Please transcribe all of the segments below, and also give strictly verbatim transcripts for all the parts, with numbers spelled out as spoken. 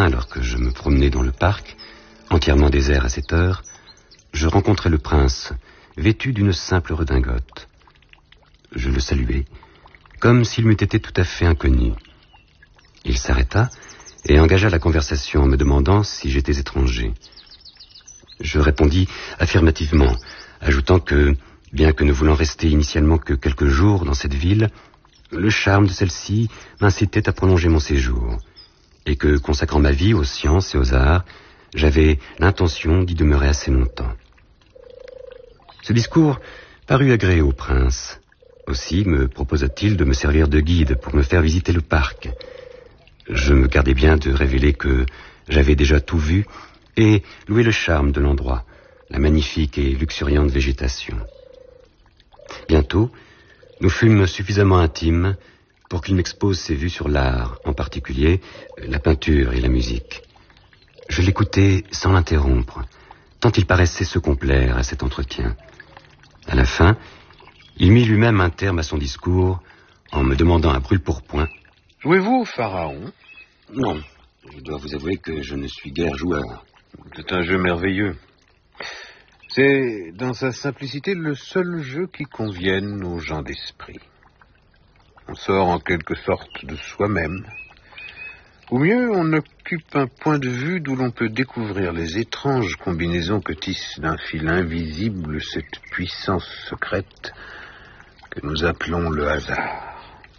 alors que je me promenais dans le parc, entièrement désert à cette heure, je rencontrai le prince, vêtu d'une simple redingote. Je le saluai, comme s'il m'eût été tout à fait inconnu. Il s'arrêta et engagea la conversation en me demandant si j'étais étranger. Je répondis affirmativement, ajoutant que, bien que ne voulant rester initialement que quelques jours dans cette ville, le charme de celle-ci m'incitait à prolonger mon séjour, et que, consacrant ma vie aux sciences et aux arts, j'avais l'intention d'y demeurer assez longtemps. Ce discours parut agréer au prince. Aussi me proposa-t-il de me servir de guide pour me faire visiter le parc. Je me gardai bien de révéler que j'avais déjà tout vu et louai le charme de l'endroit, la magnifique et luxuriante végétation. Bientôt, nous fûmes suffisamment intimes pour qu'il m'expose ses vues sur l'art, en particulier la peinture et la musique. Je l'écoutais sans l'interrompre, tant il paraissait se complaire à cet entretien. À la fin, il mit lui-même un terme à son discours en me demandant à brûle-pourpoint: « Jouez-vous au pharaon ?»« Non, je dois vous avouer que je ne suis guère joueur. » »« C'est un jeu merveilleux. C'est, dans sa simplicité, le seul jeu qui convienne aux gens d'esprit. On sort en quelque sorte de soi-même. Ou mieux, on occupe un point de vue d'où l'on peut découvrir les étranges combinaisons que tisse d'un fil invisible cette puissance secrète que nous appelons le hasard.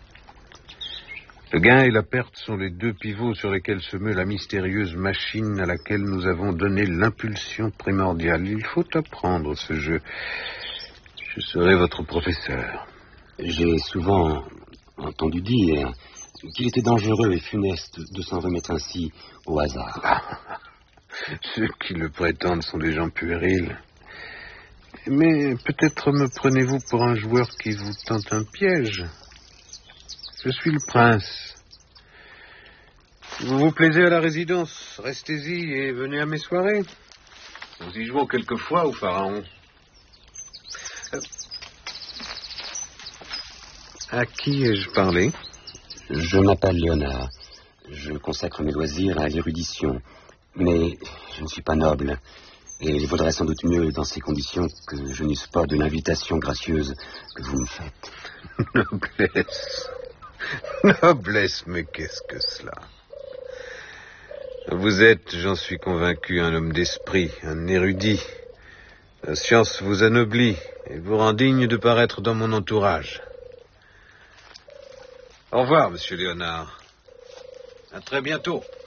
Le gain et la perte sont les deux pivots sur lesquels se meut la mystérieuse machine à laquelle nous avons donné l'impulsion primordiale. Il faut apprendre ce jeu. Je serai votre professeur. J'ai souvent entendu dire qu'il était dangereux et funeste de s'en remettre ainsi au hasard. Ah, ceux qui le prétendent sont des gens puérils. Mais peut-être me prenez-vous pour un joueur qui vous tente un piège. Je suis le prince. Si vous vous plaisez à la résidence, restez-y et venez à mes soirées. Nous y jouons quelquefois au pharaon. Euh, à qui ai-je parlé? Je m'appelle Léonard. Je consacre mes loisirs à l'érudition. Mais je ne suis pas noble. Et il vaudrait sans doute mieux dans ces conditions que je n'eusse pas de l'invitation gracieuse que vous me faites. Noblesse. Noblesse, mais qu'est-ce que cela? Vous êtes, j'en suis convaincu, un homme d'esprit, un érudit. La science vous anoblit et vous rend digne de paraître dans mon entourage. Au revoir, monsieur Léonard. À très bientôt.